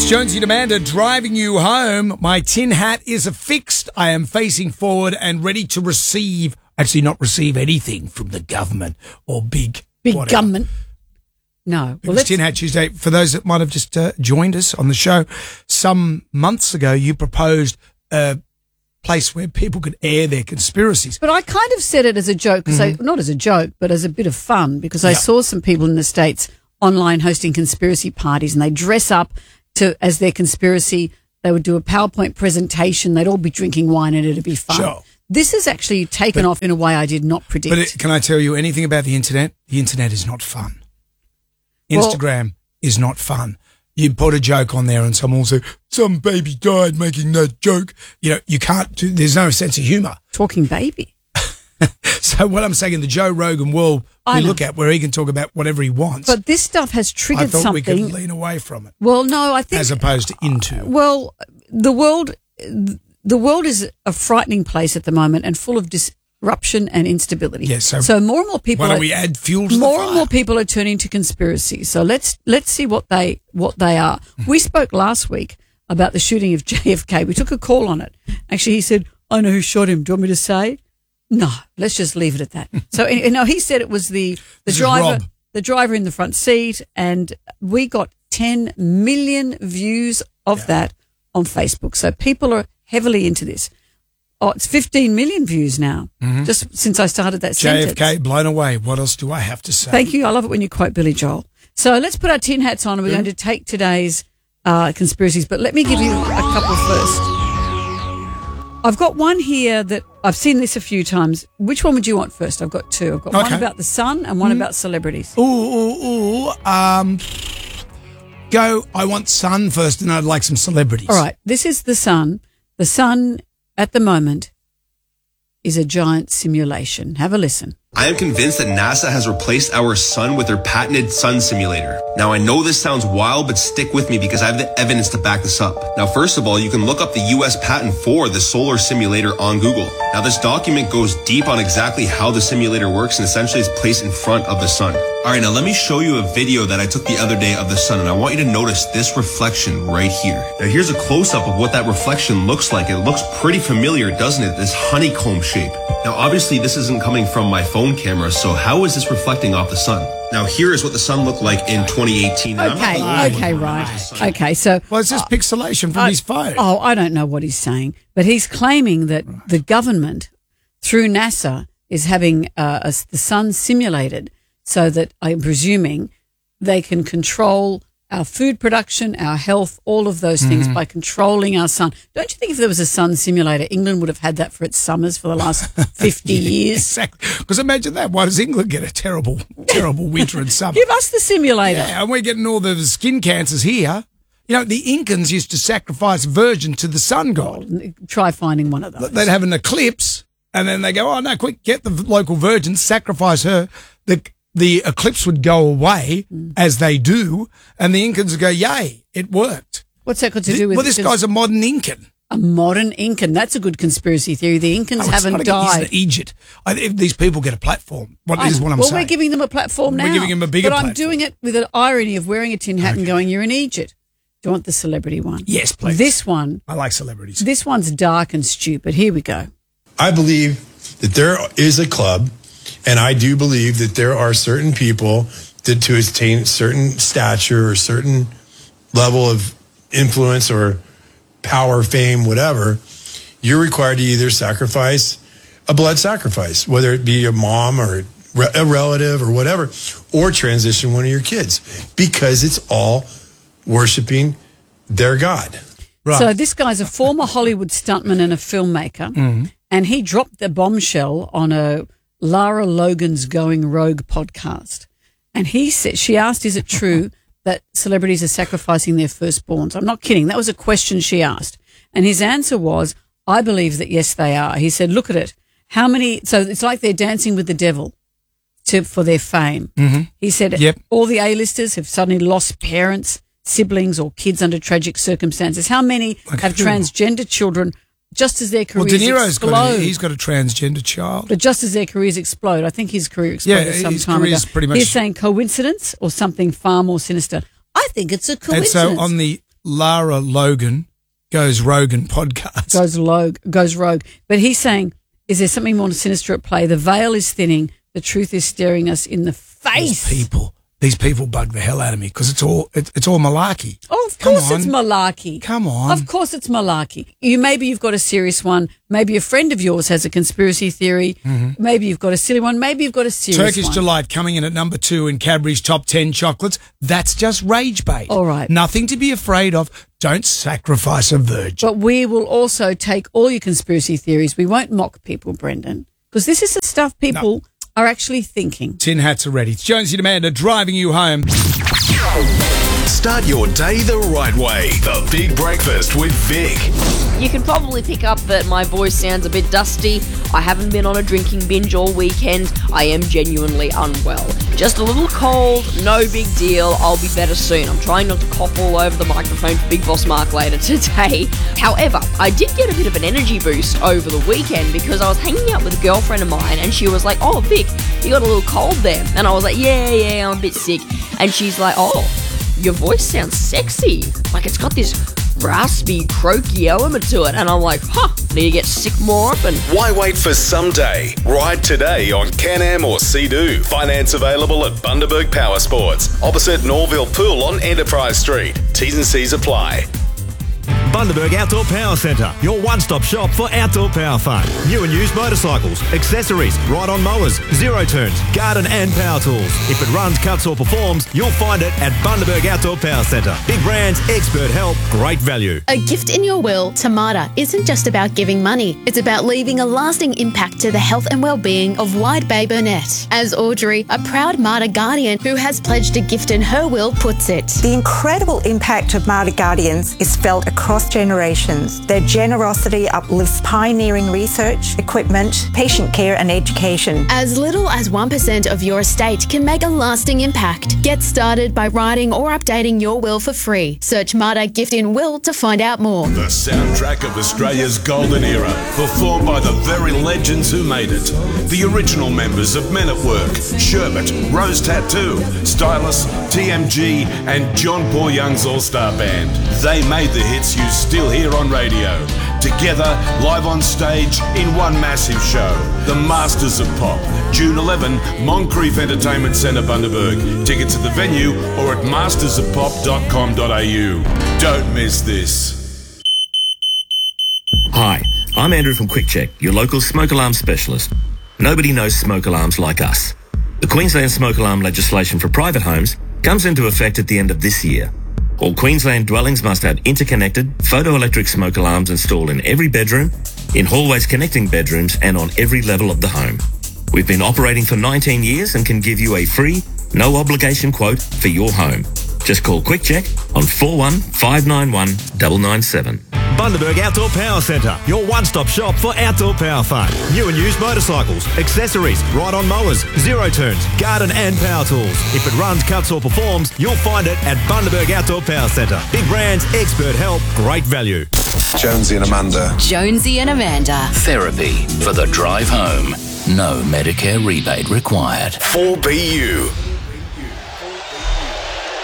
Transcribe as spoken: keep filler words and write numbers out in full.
Jonesy and Amanda driving you home. My tin hat is affixed. I am facing forward and ready to receive, actually not receive anything from the government or big Big whatever. government. No. Well, Tin Hat Tuesday, for those that might have just uh, joined us on the show, some months ago you proposed a place where people could air their conspiracies. But I kind of said it as a joke, because Mm-hmm. I, not as a joke, but as a bit of fun, because I Yeah. saw some people in the States online hosting conspiracy parties, and they dress up to as their conspiracy. They would do a PowerPoint presentation. They'd all be drinking wine, and it'd be fun. Sure. This has actually taken off in a way I did not predict. But it, can I tell you anything about the internet? The internet is not fun. Well- Instagram is not fun. You put a joke on there and someone will say, some baby died making that joke. You know, you can't do, there's no sense of humour. Talking baby. So what I'm saying, in the Joe Rogan world I we know. look at where he can talk about whatever he wants. But this stuff has I triggered thought we something. could lean away from it Well, no, I think as opposed to into. Well, the world, the world is a frightening place at the moment, and full of disruption and instability. Yes, so more and more people. Why don't are, we add fuel to the more fire? and more people are turning to conspiracies. So let's let's see what they what they are. We spoke last week about the shooting of J F K. We took a call on it. Actually, he said, "I know who shot him. Do you want me to say?" No, let's just leave it at that. So, you know, he said it was the the This is driver, Rob. the driver in the front seat, and we got ten million views of Yeah. that on Facebook. So people are heavily into this. Oh, it's fifteen million views now, just since I started that J F K sentence. blown away. What else do I have to say? Thank you. I love it when you quote Billy Joel. So let's put our tin hats on, and we're going to take today's uh, conspiracies. But let me give you a couple first. I've got one here that I've seen this a few times. Which one would you want first? I've got two. I've got one Okay. about the sun and one about celebrities. Ooh, ooh, ooh. Um, go, I want Sun first and I'd like some celebrities. All right. This is the sun. The sun at the moment is a giant simulation. Have a listen. I am convinced that NASA has replaced our sun with their patented sun simulator. Now, I know this sounds wild, but stick with me because I have the evidence to back this up. Now, first of all, you can look up the U S patent for the solar simulator on Google. Now, this document goes deep on exactly how the simulator works and essentially is placed in front of the sun. All right, now let me show you a video that I took the other day of the sun, and I want you to notice this reflection right here. Now, here's a close-up of what that reflection looks like. It looks pretty familiar, doesn't it? This honeycomb shape. Now, obviously, this isn't coming from my phone camera, so how is this reflecting off the sun? Now, here is what the sun looked like in twenty eighteen. And I'm not Okay. the only one Okay. who Right. noticed the sun. Okay. So Well, it's just pixelation from I- his phone. Oh, I don't know what he's saying, but he's claiming that the government, through NASA, is having uh, a, the sun simulated so that I'm presuming they can control our food production, our health, all of those things by controlling our sun. Don't you think if there was a sun simulator, England would have had that for its summers for the last fifty years? Exactly. Because imagine that. Why does England get a terrible, terrible winter and summer? Give us the simulator. Yeah, and we're getting all the skin cancers here. You know, the Incans used to sacrifice virgin to the sun god. Try finding one of those. They'd have an eclipse, and then they go, oh, no, quick, get the local virgin, sacrifice her. The the eclipse would go away, as they do, and the Incans would go, yay, it worked. What's that got to do with Well, this guy's a modern Incan. a modern Incan? That's a good conspiracy theory. The Incans Oh, it's haven't not against died. the Egypt. I, if these people get a platform, what I is know. what I'm well, saying? we're giving them a platform We're now. giving them a bigger But I'm platform. doing it with an irony of wearing a tin hat and going, you're in Egypt. Do you want the celebrity one? Yes, please. This one, I like celebrities. this one's dark and stupid. Here we go. I believe that there is a club, and I do believe that there are certain people that to attain certain stature or certain level of influence or power, fame, whatever, you're required to either sacrifice a blood sacrifice, whether it be a mom or a relative or whatever, or transition one of your kids, because it's all worshiping their God. Right. So this guy's a former Hollywood stuntman and a filmmaker, Mm-hmm. and he dropped the bombshell on a Lara Logan's Going Rogue podcast. And he said, she asked, is it true that celebrities are sacrificing their firstborns? I'm not kidding. That was a question she asked. And his answer was, I believe that yes, they are. He said, look at it. How many, so it's like they're dancing with the devil to, for their fame. Mm-hmm. He said, Yep. all the A-listers have suddenly lost parents, siblings or kids under tragic circumstances. How many have transgender children just as their Well, careers De Niro's explode? got a, he's got a transgender child. But just as their careers explode, I think his career exploded Yeah, some his time ago. career's pretty much- He's saying coincidence or something far more sinister. I think it's a And coincidence. so on the Lara Logan Goes Rogan podcast. Goes rogue, goes rogue. But he's saying, is there something more sinister at play? The veil is thinning. The truth is staring us in the face. These people, these people bug the hell out of me because it's all it, it's all malarkey. Oh, of Come course on. it's malarkey. Come on. Of course it's malarkey. You maybe you've got a serious one. Maybe a friend of yours has a conspiracy theory. Mm-hmm. Maybe you've got a silly one. Maybe you've got a serious Turkish one. Delight coming in at number two in Cadbury's top ten chocolates. That's just rage bait. All right. Nothing to be afraid of. Don't sacrifice a virgin. But we will also take all your conspiracy theories. We won't mock people, Brendan, because this is the stuff people no. are actually thinking. Tin hats are ready. It's Jonesy and Amanda driving you home. Start your day the right way. The Big Breakfast with Vic. You can probably pick up that my voice sounds a bit dusty. I haven't been on a drinking binge all weekend. I am genuinely unwell. Just a little cold, no big deal. I'll be better soon. I'm trying not to cough all over the microphone for Big Boss Mark later today. However, I did get a bit of an energy boost over the weekend because I was hanging out with a girlfriend of mine and she was like, oh, Vic, you got a little cold there. And I was like, yeah, yeah, I'm a bit sick. And she's like, oh, your voice sounds sexy. Like it's got this raspy, croaky element to it. And I'm like, huh, need to get sick more often. Why wait for someday? Ride today on Can-Am or Sea-Doo. Finance available at Bundaberg Power Sports, opposite Norville Pool on Enterprise Street. T's and C's apply. Bundaberg Outdoor Power Centre, your one-stop shop for outdoor power fun. New and used motorcycles, accessories, ride-on mowers, zero turns, garden and power tools. If it runs, cuts or performs, you'll find it at Bundaberg Outdoor Power Centre. Big brands, expert help, great value. A gift in your will to Marta isn't just about giving money. It's about leaving a lasting impact to the health and well-being of Wide Bay Burnett. As Audrey, a proud Marta Guardian who has pledged a gift in her will, puts it. The incredible impact of Marta Guardians is felt across generations. Their generosity uplifts pioneering research, equipment, patient care and education. As little as one percent of your estate can make a lasting impact. Get started by writing or updating your will for free. Search Marta Gift in Will to find out more. The soundtrack of Australia's golden era, performed by the very legends who made it. The original members of Men at Work, Sherbet, Rose Tattoo, Stylus, T M G and John Paul Young's All-Star Band. They made the hits you still hear on radio. Together, live on stage, in one massive show. The Masters of Pop, June eleventh, Moncrief Entertainment Centre, Bundaberg. Tickets at the venue or at masters of pop dot com dot a u. Don't miss this. Hi, I'm Andrew from Quick Check, your local smoke alarm specialist. Nobody knows smoke alarms like us. The Queensland smoke alarm legislation for private homes comes into effect at the end of this year. All Queensland dwellings must have interconnected photoelectric smoke alarms installed in every bedroom, in hallways connecting bedrooms and on every level of the home. We've been operating for nineteen years and can give you a free, no obligation quote for your home. Just call Quick Check on four one five nine one nine nine seven. Bundaberg Outdoor Power Centre, your one-stop shop for outdoor power fun. New and used motorcycles, accessories, ride-on mowers, zero turns, garden and power tools. If it runs, cuts or performs, you'll find it at Bundaberg Outdoor Power Centre. Big brands, expert help, great value. Jonesy and Amanda. Jonesy and Amanda. Therapy for the drive home. No Medicare rebate required. four B U.